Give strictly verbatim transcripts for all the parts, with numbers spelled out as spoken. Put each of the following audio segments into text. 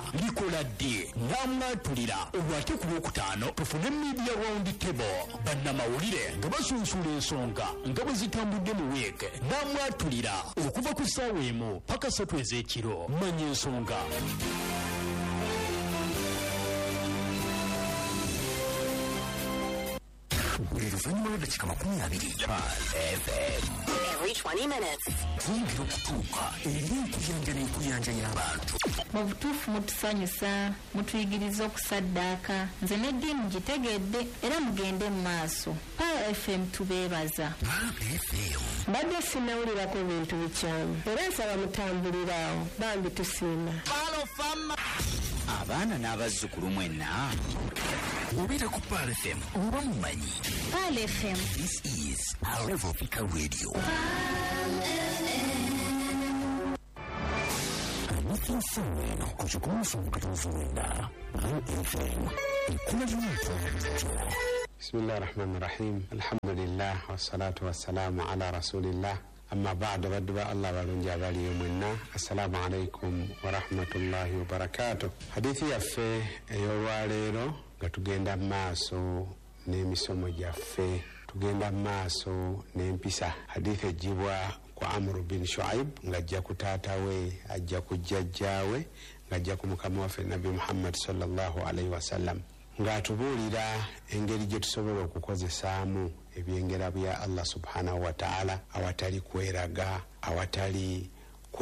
likola ddi namwatulira olwate ku lwokutaano tufune media round table bannamawulire nga basunsula ensonga nga bwe zitambudde mu week namwatulira okuva ku ssaawa emu paka ssatu ez'ekiro manya ensonga. Buli luvannyuma lw'eddakiika makumi abiri F M every twenty minutes tuyingira okutuuka eri enkuyanja n'enkuyanja y'abantu. Mu butuufu mutusanyusa mutuyigiriza okusaddaaka nze ne ddiini gitegedde era mugende mu maaso. Power F M tubeebaza. Power F M mbadde sinnawulirako bintu bikyamu era nsaba mutambuliraawo bambi tusiima. Abaana n'abazzukulu mwenna obeera ku Power F M oba mumanyi. Power F M. This is Arevopika Radio. Anything somewhere kuchukua from Katozunda. Power F M. Kuna jumla. بسم الله الرحمن الرحيم الحمد لله والصلاة والسلام على رسول الله أما بعد بدبا الله ولنجا بالي يومنا السلام عليكم ورحمة الله وبركاته. حديثي يفي يواليرو gatugenda maaso n'emisomo gyaffe tugenda maaso n'empisa. Hadithi ejibwa kwa Amru bin Shuaib ngajja ku taata we ajja ku jjajjaawe ngajja ku mukama waffe Nabi Muhammad sallallahu alaihi wasallam ng'atubuulira engeri gye tusobola okukozesaamu ebyengera bya Allah subhanahu wa ta'ala awatali kweraga awatali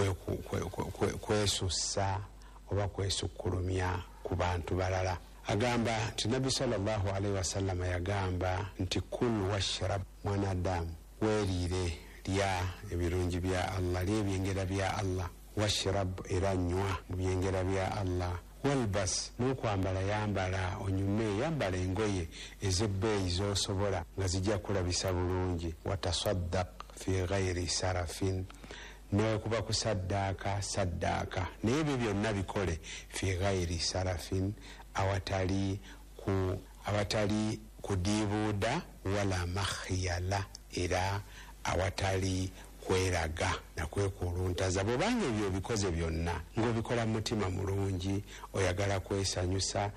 kwesussa oba kwesukkulumya ku bantu balala. Agamba nti Nabi sallallahu alaihi wasallam yagamba nti kul washrab mwanadamu weeriire lya ebirungi bya Allah lya ebyengera bya Allah washrab era nywa mu byengera bya Allah walbas n'okwambala yambala onyume yambala engoye ez'ebbeeyi z'osobola nga zijja kulabisa bulungi watasaddaq fi ghairi sarafin n'okuba kusaddaaka saddaaka naye ebyo byonna bikole fi ghairi sarafin awatali ku awatali kudiibuuda wala makhiyala era awatali kweraga nakwekuluntaza. Bw'obanga ebyo bikoze byonna ng'obikola mu mutima mulungi oyagala kwesanyusa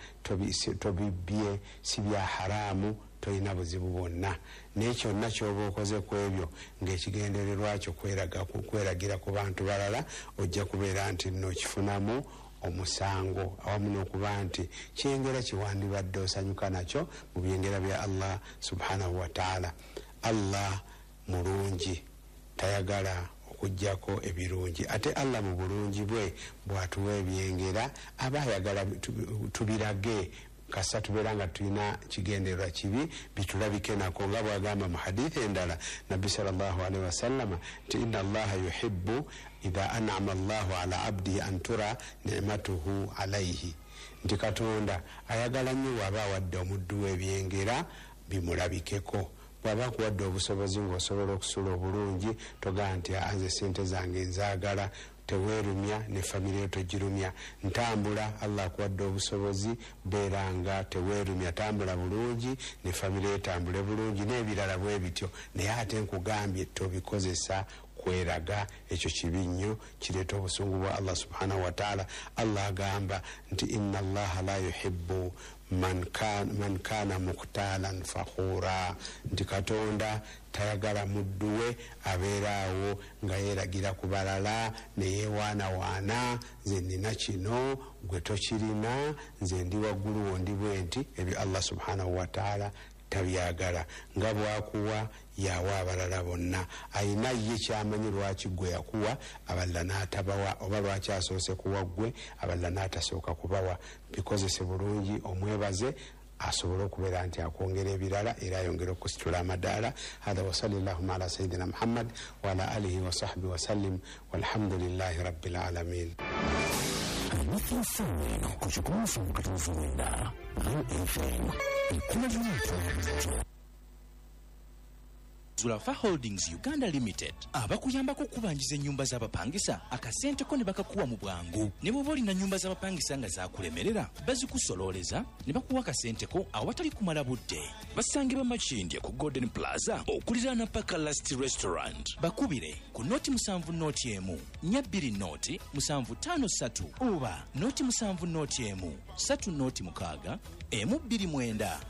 tobibye si bya haraamu toyina buzibu bwonna naye kyonna ky'oba okoze ku ebyo ng'ekigendererwa kyo kweraga kweragira ku bantu balala ojja kubeera nti nno kifunamu omusango awamu n'okuba nti kyengera kiwandibadde osanyuka nakyo mu byengera bya Allah subhanahu wa ta'ala. Allah mulungi tayagala okujjako ebirungi ate Allah mu bulungi bwe bw'atuwa ebyengera aba ayagala tubirage kasa tubeera nga tulina kigendererwa kibi bitulabike nako nga bw'agamba mu hadithi endala Nabbi sallallahu alaihi wasallama nti inna Allaha yuhibbu idha an'ama Allahu ala abdi an tura ni'matuhu alaihi nti Katonda ayagala nnyo bw'aba awadde omuddu we ebyengera bimulabikeko. Bw'aba kuwadde obusobozi ng'osobola okusula obulungi togaa nti anze sente zange nzaagala teweerumya ne famire togirumya ntambula. Allah akuwadde obusobozi beeranga teweerumya tambula bulungi ne famire etambule bulungi n'ebirala bwe bityo naye ate nkugambye tobikozesa kweraga ekyo kibi nnyo kireeta obusungu bwa Allah subhanahu wa ta'ala. Allah agamba nti inna Allaha la yuhibbu man kana man kana muqtalan fakhura nti Katonda tayagala mudduwe abeeraawo nga yeeragira ku balala ne yeewaanawaana nze nina kino gwe tokirina nze ndi waggulu wondi bwe nti ebyo Allah subhanahu wa ta'ala tabyagala. Nga bwakuwa yawa abalala bonna ayina ye kyamanyi lwaki gwe yakuwa abalala n'atabawa oba lwaki asoose kuwa gwe abalala n'atasooka kubawa. Bikozese bulungi omwebaze asobole okubeera nti akwongera ebirala era ayongera okusitula amadaala. Hadha wa sallallahu ala sayyidina Muhammad wa ala alihi wa sahbihi wa sallim walhamdulillahi rabbil alamin. Anything somewhere kuchukua from Katozunda. Power F M. Kuna jumla. Zulafa Holdings Uganda Limited abakuyambako okubanjiza ennyumba z'abapangisa akasenteko ne bakakuwa mu bwangu. Ne bw'oba olina nnyumba z'abapangisa nga zaakulemerera bazikusololeza ne bakuwa akasenteko awatali kumala budde. Basangibwa Makindye ku Golden Plaza okuliraana Paka Last Restaurant. Bakubire ku noti musanvu noti emu nnya bbiri noti musanvu ttaano ssatu oba noti musanvu noti emu ssatu noti mukaaga emu bbiri mwenda.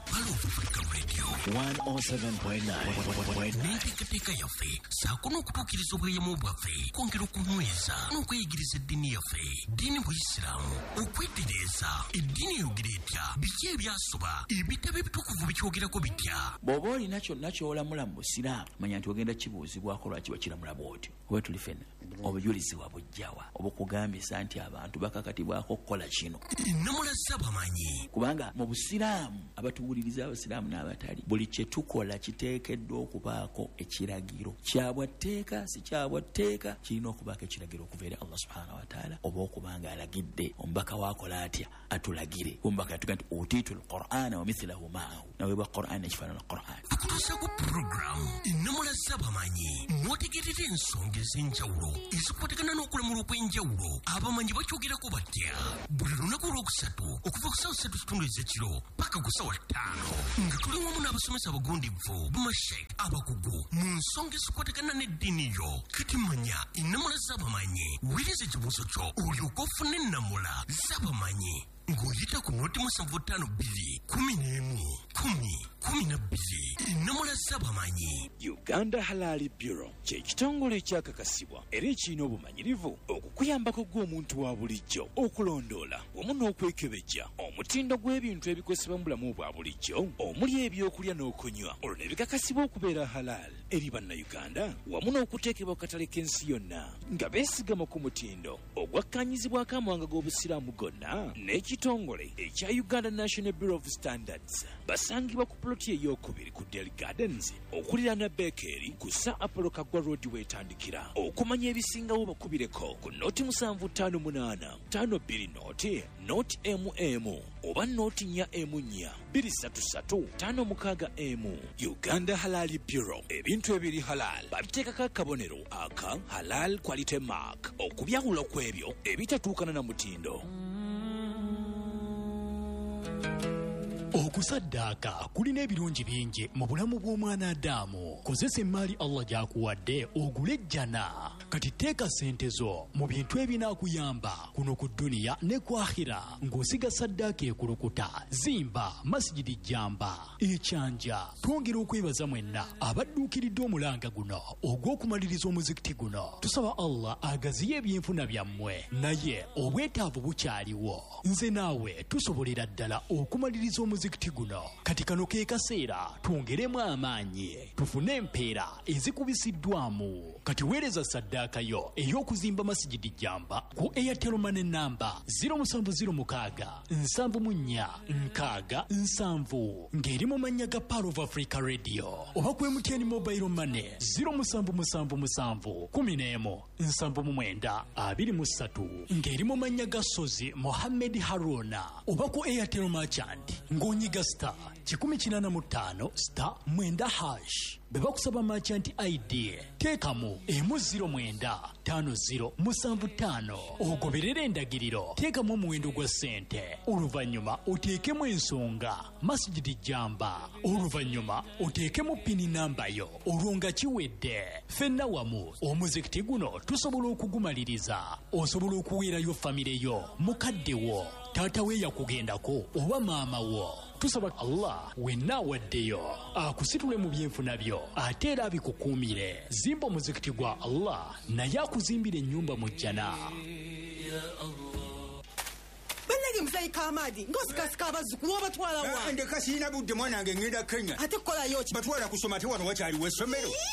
one oh seven point nine n'enteekateeka yaffe saako n'okutuukiriza obweyamo bwaffe kwongera okunyweza n'okweyigiriza eddiini yaffe ddiini buisiraamu okwetereeza eddiini eyogera etya biki ebyasoba ebitabo ebitukuvu bikyogerako bitya. bw'oba olina kyonna ky'olamula mu busiraamu manya nti ogenda kibuuzibwako lwaki wakiramula bw'otyo oba tuli ffenna obujulizi wabujjawa oba okugambisa nti abantu bakakatibwako okukola kino. ennamula z'abamanyi kubanga mu busiraamu abatuwuliriza abasiraamu n'abatali buli kye tukola kiteekeddwa okubaako ekiragiro kyabwa tteeka si kyabwa tteeka kirina okubaako ekiragiro okuva eri Allah subhanahu wa taala oba okubanga alagidde omubaka waakola atya atulagire omubaka yatuga nti utiitu alqur'ana wa mithlahu maahu naweebwa qur'an ekifaanana qur'an. okutuusaku puroguramu ennamula z'abamanyi n'otegeerera ensonga ez'enjawulo ezikwatagana n'okulamula okw'enjawulo abamanyi bakyogerako batya buli lunaku olwokusatu okuva ku ssaawa ssatu kitundu ez'ekiro paka ku ssaawa ttaano nga tuli wamu n'abasomesa abagundivu bamashek abakugu mu nsonga ezikwatagana n'eddiini yo. kati manya ennamula z'abamanyi wiriza ekibuuzo kyo olyoka ofune ennamula z'abamanyi ng'oyita ku noti musanvu ttaano bbiri kumi n'emu kumi kumi na bbiri. ennamula z'abamanyi. Uganda Halal Bureau kye kitongole ekyakakasibwa era ekirina obumanyirivu okukuyambako gw'omuntu wa bulijjo okulondoola wamu n'okwekebejja omutindo gw'ebintu ebikozesebwa mu bulamu bwa bulijjo omuli ebyokulya n'okunywa olwo ne bikakasibwa okubeera halal eri bannayuganda wamu n'okuteekebwa ku katale k'ensi yonna nga beesigama ku mutindo ogwakkanyizibwako amawanga g'obusiraamu gonna n'ekitongole ekya Uganda National Bureau of Standards. Basangibwa ku ploti ey'okubiri ku Dairy Gardens okuliraana Bakery ku Sir Apollo Kaggwa Road weetandikira. Okumanya ebisingawo bakubireko ku noti musanvu ttaano munaana ttaano bbiri noti noti emu emu oba noti nnya emu nnya bbiri ssatu ssatu ttaano mukaaga emu. Uganda Halal Bureau ebintu ebiri halal babiteekako akabonero aka halal quality mark okubyawula kw'ebyo ebitatuukana na mutindo. okusaddaaka kulina ebirungi bingi mu bulamu bw'omwana Adamu. Kozesa emmaali Allah gy'akuwadde ogule ejjana. Kati teeka ssente zo mu bintu ebinaakuyamba kuno ku dduniya ne ku akhira ng'osiga saddaaka ekulukuta. Zimba masijidi jjamba ekyanja. Twongera okwebaza mwenna abadduukiridde omulanga guno ogw'okumaliriza omuzikiti guno. Tusaba Allah agaziye ebyenfuna byammwe naye obwetaavu bukyaliwo. Nze naawe tusobolera ddala okumaliriza omuzikiti guno. Kati kano ke kaseera twongeremu amaanyi tufune empeera ezikubisiddwamu. Kati weereza saddaaka yo ey'okuzimba masijidi jjamba ku Airtel Money namba zero seven zero mukaaga nsanvu mu nnya nkaaga nsanvu ng'eri mu mannya ga Power of Africa Radio oba ku M T N Mobile Money zero musanvu musanvu musanvu kumi n'emu nsanvu mu mwenda abiri mu ssatu ng'eri mu mannya ga Sozi Mohammed Haruna oba ku Airtel Merchant ng'onyiga star kikumi kinaana mu ttaano star mwenda hash. Bwe bakusaba merchant I D teekamu emu ziro mwenda ttaano ziro musanvu ttaano ogoberera endagiriro. Teekamu omuwendo gwa ssente oluvannyuma oteekemu ensonga masijidi jjamba oluvannyuma oteekemu pini namba yo olwo nga kiwedde. Ffenna wamu omuzikiti guno tusobola okugumaliriza. Osobola okuweerayo famire yo mukadde wo taata we yakugendako oba maama wo. Tusaba Allah wenna awaddeyo akusitule mu byenfuna byo ate era abikukuumire. Zimba omuzikiti gwa Allah naye akuzimbira ennyumba mu jjana. Bannage musayi Kamadi ng'osikasika abazzukulu obatwala wa? Ndeka sirina budde mwanange ngenda Kenya. Ate kukolayo ki? Batwala kusoma ate wano wakyaliwo essomero.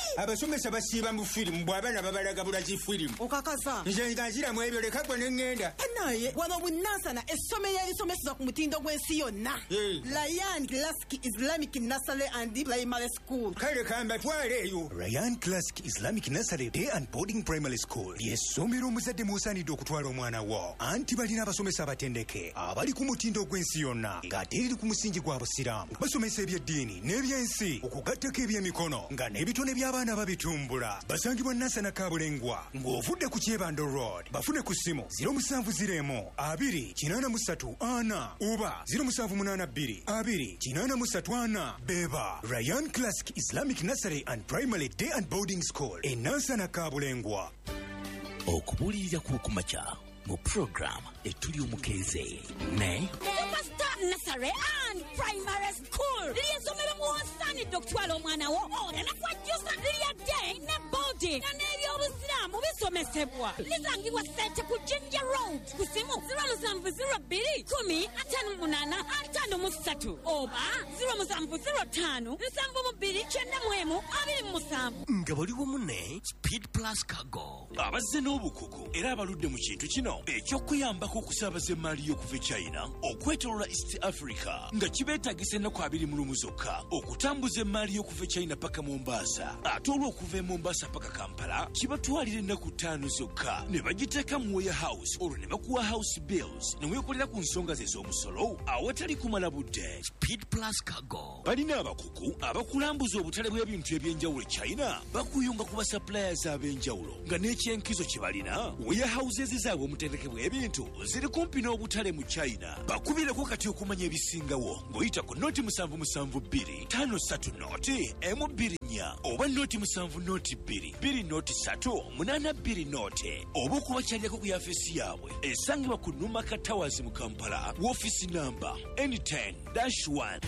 abasomesa basiiba mu firimu bw'abaana babalagabula kifirimu okakasa nze nga nziramu ebyo leka gwe ne ŋŋenda naye wano bunansana essomero erisomeseza ku mutindo gw'ensi yonna Ryan Classic Islamic Nursery and Primary School kale kambatwale eyo Ryan Classic Islamic Nursery Day and Boarding Primary School ly'essomero omuzadde mw'osaanidde okutwala omwana wo anti balina abasomesa abatendeke abali ku mutindo gw'ensi yonna ng'ate eri ku musingi gwa busiraamu basomesa ebyeddiini n'ebyensi okugattako ebyemikono nga n'ebitone by'abaana babitumbula basangibwa Nansana Kabulengwa ng'ovudde ku Kyebando Road bafune ku ssimu ziro musanvu ziro emu abiri kinaana mu ssatu ana oba ziro musanvu munaana bbiri abiri kinaana mu ssatu ana beba Ryan Classic Islamic Nursery and Primary Day and Boarding School e Nansana Kabulengwa. Okubuulirira kw'okumakya mu program etuli omukeeze ne Superstar Nursery and Primary School ly'essomero mw'osaanidde okutwala omwana wo oleme kwajjusa lyadde ne boarding nga n'ebyobusiraamu bisomesebwa lisangibwa Ssente ku Jinja Road ku ssimu ziro musanvu ziro bbiri kumi ataano munaana ataano mu ssatu oba ziro musanvu ziro ttaano nsanvu mu bbiri kyenda mu emu abiri mu musanvu nga bali wamu ne Speed Plus Cargo abazze n'obukugu era abaludde mu kintu kino ekyokuyambako okusaabaza emmaali y'okuva e China okwetolola East Africa nga kibeetagisa ennaku abiri mu lumu zokka okutambuza emmaali y'okuva e China paka Mombasa ate olw'okuva e Mombasa paka Kampala kibatwalira ennaku ttaano zokka ne bagiteeka mu warehouse olwo ne bakuwa house bills ne weekolera ku nsonga ze z'omusolo awatali kumala budde. Speed Plus Cargo balina abakugu abakulambuza obutale bw'ebintu eby'enjawulo e China bakuyunga ku basuppliers ab'enjawulo nga n'ekyenkizo kye balina warehouses zaabwe omutendeke bw'ebintu ziri kumpi n'obutale mu China bakubireko kati okumanya ebisingawo ng'oyita ku noti musanvu musanvu bbiri ttaano ssatu noti emu bbiri nnya oba noti musanvu noti bbiri bbiri noti ssatu munaana bbiri noti oba okubakyalirako ku yafeesi yaabwe esangibwa ku Numaka Towers mu Kampala woofiisi namba N ten dash one.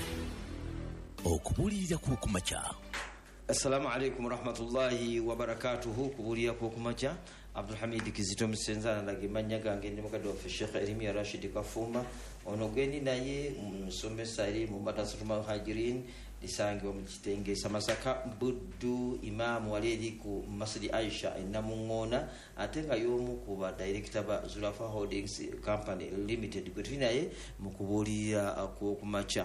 okubuulirira kw'okumakya. Assalamu alaikum warahmatullahi wabarakatuhu. Kubuulira kw'okumakya Abdulhamid Kizito Musenzana ndagimanya gange ndi mukadde waffe Sheikh Erimia Rashid Kafumba ono gwendi naye musomesa eri mu Madrasatul Muhajirin lisangibwa mu Kitengesa Masaka Buddu Imam wali eri ku Masjid Aisha enamuŋŋoona ate nga y'omu ku ba director ba Zulafa Holdings Company Limited gwe tuli naye mu kubuulira kw'okumakya.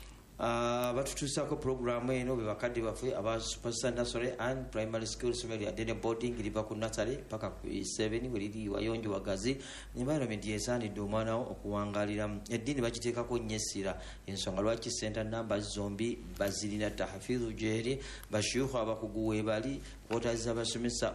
Uh, batutuusako programu eno be bakadde baffe aba Superstar Nursery and Primary School somero ya Dene Boarding liva ku nursery paka ku seven weliri wayonjo wagazi environment yesaanidde omwana wo okuwangalira eddiini bakiteekako nnyo essira ensonga lwaki center numbers zombi bazirina tahfizu jeri bashuyukhu abakugu weebali kwotaziza abasomesa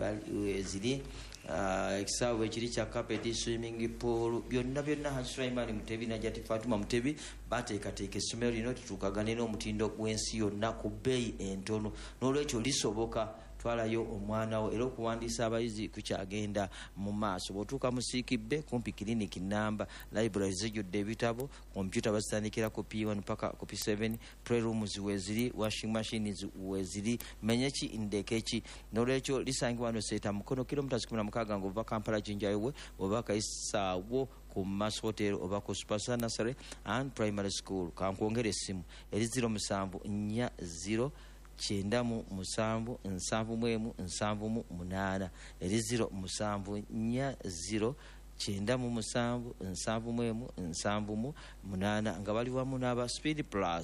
weeziri ekisaawe ekiri kya carpet swimming pool byonna byonna Haji Sulaiman Mutebi Najati Fatuma Mutebi bateekateeka essomero lino tutuukagane n'omutindo gw'ensi yonna ku bbeeyi entono n'olwekyo lisoboka twalayo omwana wo era okuwandiisa abayizi kukyagenda mu maaso bw'otuuka mu Siikibbe kumpi kiriniki namba library zijjudde ebitabo kompyuta bazitandikira ku P one paka ku P seven playrooms weeziri washing machines weeziri menyeki ndekeki n'olwekyo lisangibwa wano Seeta Mukono kilomita kumi na mukaaga ng'ova Kampala Jinjayiwe oba Kayisaawo ku Mass Hotel oba ku Superstar Nursery and Primary School. Kankwongera essimu eri ziro musanvu nnya ziro kyenda mu musanvu nsanvu mu emu nsanvu mu munaana eri ziro musanvu nnya ziro kyenda mu musanvu nsanvu mu emu nsanvu mu munaana nga bali wamu n'aba Speed Plus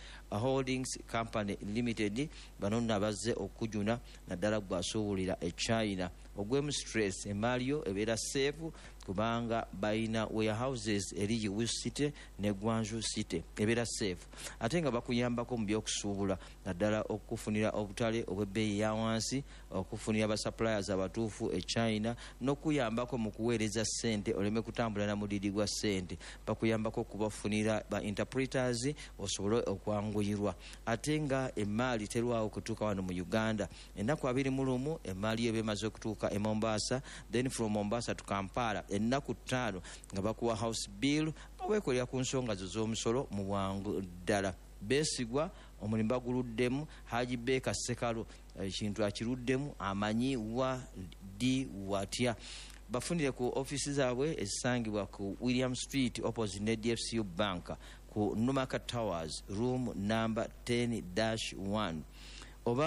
Holdings Company Limited bano nabazze okujuna naddala gwasuubulira e China ogwemu stress emaliyo ebeera safe kubanga bayina warehouses eri Yiwu City ne Gwanju City ebeera safe ate nga bakuyambako mu by'okusuubula naddala okufunira obutale obw'ebbeeyi ya wansi okufunira abasuppliers abatuufu e China n'okuyambako mu kuweereza ssente oleme kutambula na mudidi gwa ssente bakuyambako okubafunira ba interpreters osobole okwanguyirwa ate nga emmaali terwawo kutuuka wano mu Uganda ennaku abiri mu lumu emmaali yo bemaze okutuuka e Mombasa then from Mombasa to Kampala ennaku ttaano nga bakuwa house bill weekolera ku nsonga zo z'omusolo mu bwangu ddala beesigwa omulimu baguluddemu Haji Beka Sekalo ekintu akiruddemu amanyi wa di watya bafunire ku offices zaabwe ezisangibwa ku William Street opposite ne D F C U Bank ku Numaka Towers room number ten dash one oba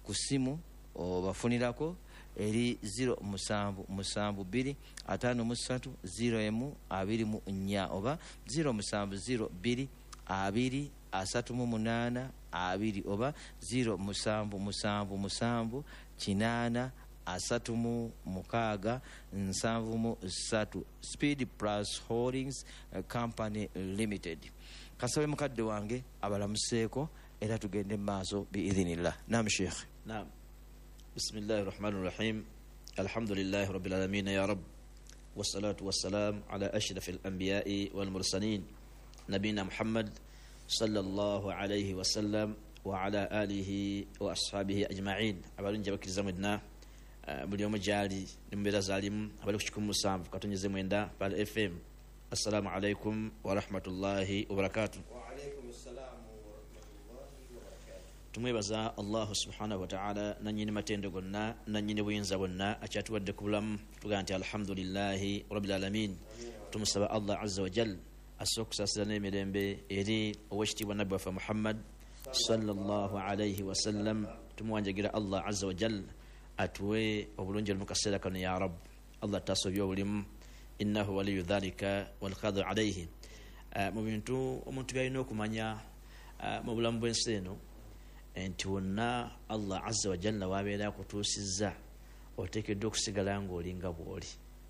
ku simu obafunirako eri zero musanvu musanvu bbiri ataano mu ssatu zero emu abiri mu nnya oba zero musanvu zero bbiri abiri asatu mu munaana abiri oba zero musanvu musanvu musanvu kinaana asatu mu mukaaga nsanvu mu ssatu. Speed Plus Holdings uh, Company Limited. Kasabe mukadde wange abalamuseeko era tugende maaso biidhinillah. Naam Sheikh. Naam. Bismillahir Rahmanir Rahim. Alhamdulillahi Rabbil Alamin ya Rabb. Wassalatu wassalam ala ashrafil anbiya'i wal mursalin nabina Muhammad sallallahu alayhi wa sallam wa ala alihi wa ashabihi ajma'in. Abalungi abakiriza mwedna buli omu gyali ne mubeera zaalimu abali ku kikumi musanvu katonyeze mwenda pal F M. Assalamu alaikum wa rahmatullahi wa barakatuh. Wa alaikum assalam wa rahmatullahi wa barakatuh. Tumwebaza Allah subhanahu wa ta'ala nanyini matendo gonna nanyini buyinza bonna akyatuwadde ku bulamu tugaa nti alhamdulillahi rabbil alamin. Tumusaba Allah azza wa jal asooka okusaasira n'emirembe eri owekitiibwa nabbi waffe Muhammad sallallahu alayhi wa sallam. Tumuwanjagira Allah azza wa jal atuwe obulungi mu kaseera kano ya Rabb. Allah tasobya obulimu innahu waliyu dhalika wal qadiru alayhi. Mu bintu omuntu byalina okumanya mu bulamu bw'ensi eno nti wonna Allah azza wa jalla wabeera akutuusizza oteekeddwa okusigala ng'olinga bw'oli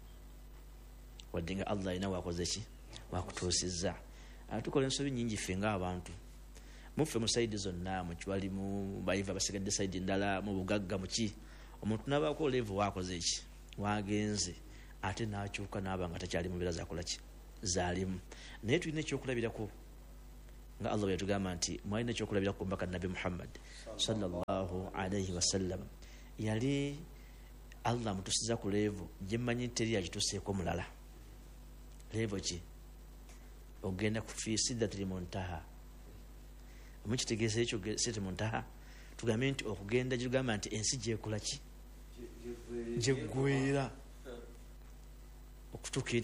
wadde nga Allah alina wakoze ki wakutuusizza. Tukola ensobi nnyingi ffe ng'abantu muffe mu sayidi zonna mu kiwali mu bayiva basigadde sayidi ndala mu bugagga muki omuntu n'abaako levu wakoze eki wagenze ate n'akyuka n'aba nga takyali mu mbeera zakola ki zaalimu. Naye tulina ekyokulabirako nga Allah bwe yatugamba nti mwalina ekyokulabirako mbaka nabi Muhammad sallallahu alayhi wa sallam yali Allah mutusiza ku levu gye mmanyi teri agituuseeko mulala. Levu ki ogenda ku fi sidratil muntaha. Mukitegeeza ekyo sidratil muntaha tugambe nti okugenda gitugamba nti ensi gyekola ki gyeggweera okutuukira